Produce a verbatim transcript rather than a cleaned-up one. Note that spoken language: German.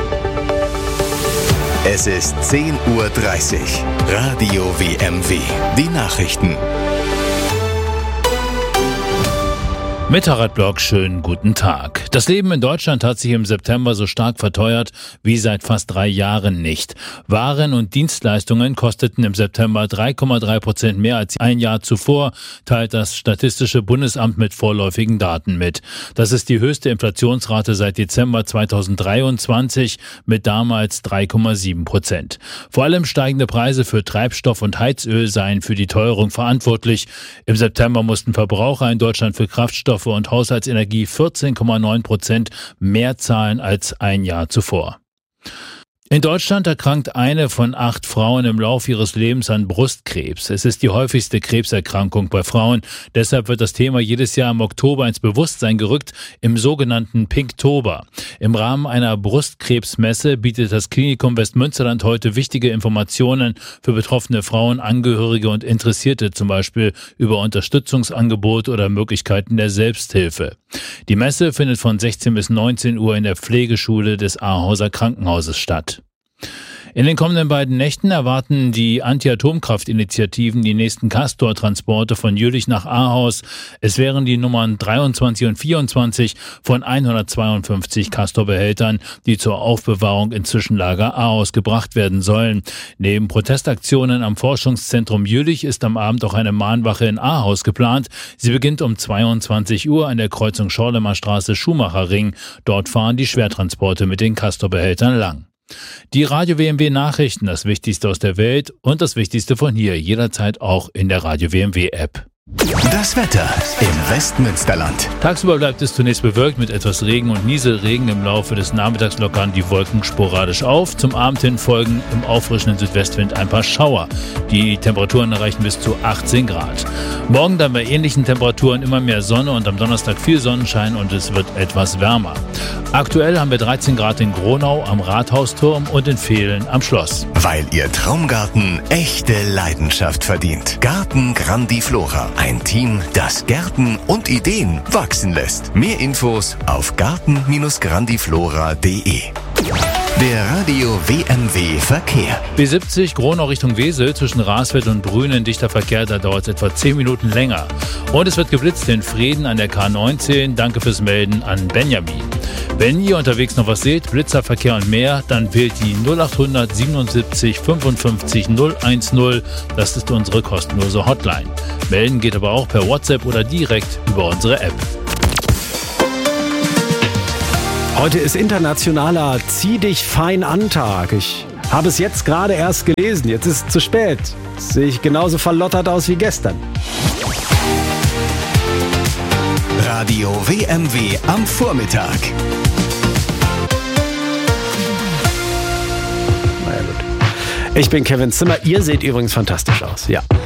Es ist zehn Uhr dreißig. Radio W M W. Die Nachrichten. Mit Harald Block, schönen guten Tag. Das Leben in Deutschland hat sich im September so stark verteuert wie seit fast drei Jahren nicht. Waren und Dienstleistungen kosteten im September drei Komma drei Prozent mehr als ein Jahr zuvor, teilt das Statistische Bundesamt mit vorläufigen Daten mit. Das ist die höchste Inflationsrate seit Dezember zweitausenddreiundzwanzig mit damals drei Komma sieben Prozent. Vor allem steigende Preise für Treibstoff und Heizöl seien für die Teuerung verantwortlich. Im September mussten Verbraucher in Deutschland für Kraftstoff und Haushaltsenergie vierzehn Komma neun Prozent mehr zahlen als ein Jahr zuvor. In Deutschland erkrankt eine von acht Frauen im Laufe ihres Lebens an Brustkrebs. Es ist die häufigste Krebserkrankung bei Frauen. Deshalb wird das Thema jedes Jahr im Oktober ins Bewusstsein gerückt, im sogenannten Pinktober. Im Rahmen einer Brustkrebsmesse bietet das Klinikum Westmünsterland heute wichtige Informationen für betroffene Frauen, Angehörige und Interessierte, zum Beispiel über Unterstützungsangebote oder Möglichkeiten der Selbsthilfe. Die Messe findet von sechzehn bis neunzehn Uhr in der Pflegeschule des Ahauser Krankenhauses statt. In den kommenden beiden Nächten erwarten die Anti-Atomkraft-Initiativen die nächsten Castor-Transporte von Jülich nach Ahaus. Es wären die Nummern dreiundzwanzig und vierundzwanzig von hundertzweiundfünfzig Castor-Behältern, die zur Aufbewahrung in Zwischenlager Ahaus gebracht werden sollen. Neben Protestaktionen am Forschungszentrum Jülich ist am Abend auch eine Mahnwache in Ahaus geplant. Sie beginnt um zweiundzwanzig Uhr an der Kreuzung Schorlemerstraße Schumacherring. Dort fahren die Schwertransporte mit den Castor-Behältern lang. Die Radio W M W Nachrichten, das Wichtigste aus der Welt und das Wichtigste von hier, jederzeit auch in der Radio W M W App. Das Wetter im Westmünsterland. Tagsüber bleibt es zunächst bewölkt mit etwas Regen und Nieselregen. Im Laufe des Nachmittags lockern die Wolken sporadisch auf. Zum Abend hin folgen im auffrischenden Südwestwind ein paar Schauer. Die Temperaturen erreichen bis zu achtzehn Grad. Morgen dann bei ähnlichen Temperaturen immer mehr Sonne und am Donnerstag viel Sonnenschein und es wird etwas wärmer. Aktuell haben wir dreizehn Grad in Gronau am Rathausturm und in Vehlen am Schloss. Weil Ihr Traumgarten echte Leidenschaft verdient. Garten Grandiflora. Ein Team, das Gärten und Ideen wachsen lässt. Mehr Infos auf garten grandiflora punkt de. Der Radio W M W Verkehr. B siebzig Gronau Richtung Wesel zwischen Rasfeld und Brünen dichter Verkehr, da dauert es etwa zehn Minuten länger. Und es wird geblitzt in Frieden an der K neunzehn. Danke fürs Melden an Benjamin. Wenn ihr unterwegs noch was seht, Blitzerverkehr und mehr, dann wählt die null achthundert siebenundsiebzig fünfundfünfzig null eins null. Das ist unsere kostenlose Hotline. Melden geht aber auch per WhatsApp oder direkt über unsere App. Heute ist internationaler Zieh dich fein an Tag. Ich habe es jetzt gerade erst gelesen. Jetzt ist es zu spät. Jetzt sehe ich genauso verlottert aus wie gestern. Radio W M W am Vormittag. Na ja, gut. Ich bin Kevin Zimmer. Ihr seht übrigens fantastisch aus. Ja.